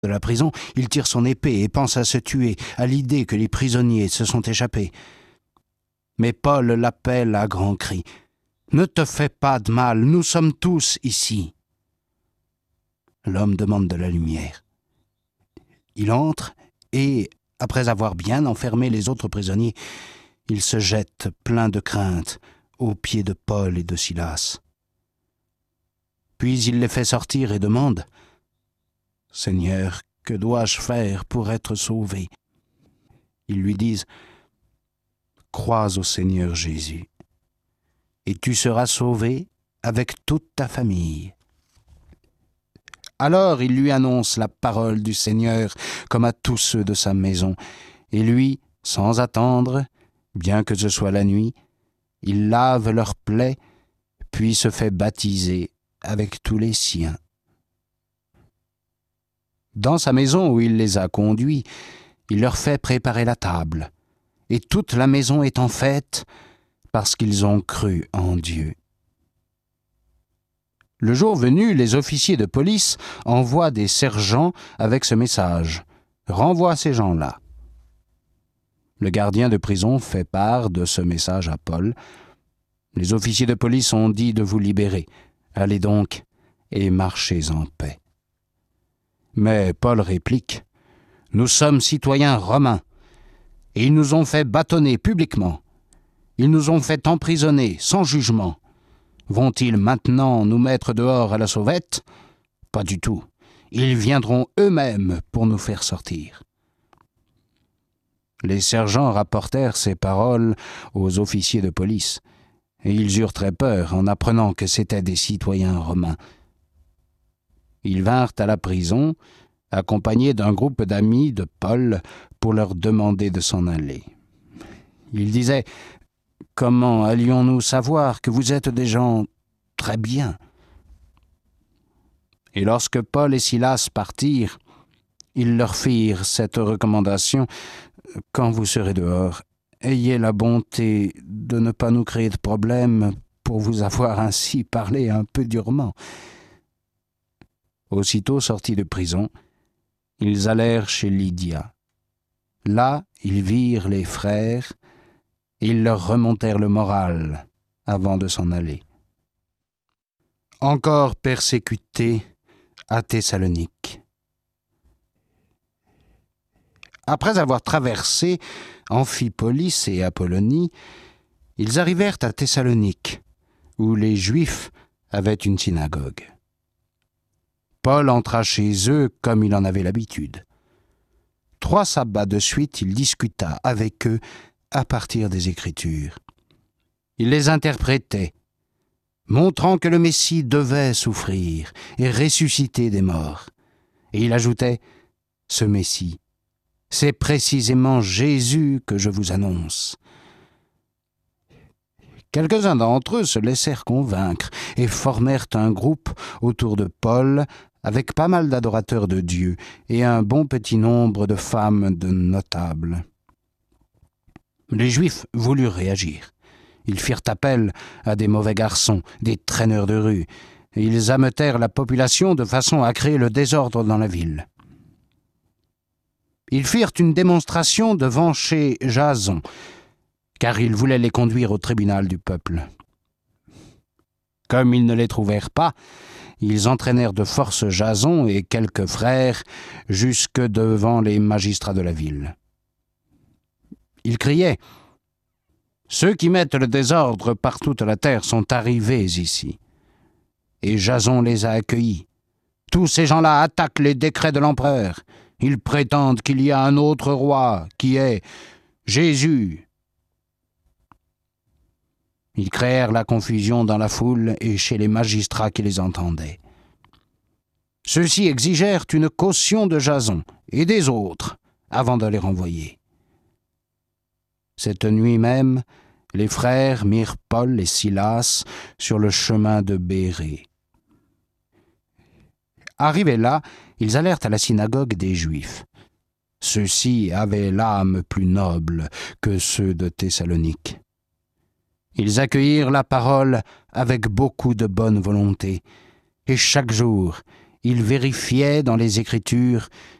de la prison, il tire son épée et pense à se tuer à l'idée que les prisonniers se sont échappés. Mais Paul l'appelle à grands cris. « Ne te fais pas de mal, nous sommes tous ici. » L'homme demande de la lumière. Il entre et, après avoir bien enfermé les autres prisonniers, il se jette plein de crainte aux pieds de Paul et de Silas. Puis il les fait sortir et demande « Seigneur, que dois-je faire pour être sauvé ?» Ils lui disent « Crois au Seigneur Jésus, et tu seras sauvé avec toute ta famille. » Alors il lui annonce la parole du Seigneur comme à tous ceux de sa maison, et lui, sans attendre, bien que ce soit la nuit, il lave leurs plaies, puis se fait baptiser avec tous les siens. Dans sa maison où il les a conduits, il leur fait préparer la table, et toute la maison est en fête parce qu'ils ont cru en Dieu. Le jour venu, les officiers de police envoient des sergents avec ce message « Renvoie ces gens-là ». Le gardien de prison fait part de ce message à Paul. Les officiers de police ont dit de vous libérer. Allez donc et marchez en paix. Mais Paul réplique « Nous sommes citoyens romains, et ils nous ont fait bâtonner publiquement. Ils nous ont fait emprisonner sans jugement. Vont-ils maintenant nous mettre dehors à la sauvette? Pas du tout. Ils viendront eux-mêmes pour nous faire sortir. » Les sergents rapportèrent ces paroles aux officiers de police, et ils eurent très peur en apprenant que c'étaient des citoyens romains. Ils vinrent à la prison, accompagnés d'un groupe d'amis de Paul, pour leur demander de s'en aller. Ils disaient « Comment allions-nous savoir que vous êtes des gens très bien ?» Et lorsque Paul et Silas partirent, ils leur firent cette recommandation « Quand vous serez dehors, ayez la bonté de ne pas nous créer de problème pour vous avoir ainsi parlé un peu durement. » Aussitôt sortis de prison, ils allèrent chez Lydia. Là, ils virent les frères et ils leur remontèrent le moral avant de s'en aller. Encore persécutés à Thessalonique. Après avoir traversé Amphipolis et Apollonie, ils arrivèrent à Thessalonique, où les Juifs avaient une synagogue. Paul entra chez eux comme il en avait l'habitude. 3 sabbats de suite, il discuta avec eux à partir des Écritures. Il les interprétait, montrant que le Messie devait souffrir et ressusciter des morts. Et il ajoutait « Ce Messie, c'est précisément Jésus que je vous annonce. » Quelques-uns d'entre eux se laissèrent convaincre et formèrent un groupe autour de Paul avec pas mal d'adorateurs de Dieu et un bon petit nombre de femmes de notables. Les Juifs voulurent réagir. Ils firent appel à des mauvais garçons, des traîneurs de rue, et ils ameutèrent la population de façon à créer le désordre dans la ville. Ils firent une démonstration devant chez Jason, car ils voulaient les conduire au tribunal du peuple. Comme ils ne les trouvèrent pas, ils entraînèrent de force Jason et quelques frères jusque devant les magistrats de la ville. Ils criaient « Ceux qui mettent le désordre par toute la terre sont arrivés ici. » Et Jason les a accueillis. « Tous ces gens-là attaquent les décrets de l'empereur. Ils prétendent qu'il y a un autre roi, qui est Jésus. » Ils créèrent la confusion dans la foule et chez les magistrats qui les entendaient. Ceux-ci exigèrent une caution de Jason et des autres avant de les renvoyer. Cette nuit même, les frères mirent Paul et Silas sur le chemin de Bérée. Arrivés là, ils allèrent à la synagogue des Juifs. Ceux-ci avaient l'âme plus noble que ceux de Thessalonique. Ils accueillirent la parole avec beaucoup de bonne volonté, et chaque jour, Il vérifiait dans les Écritures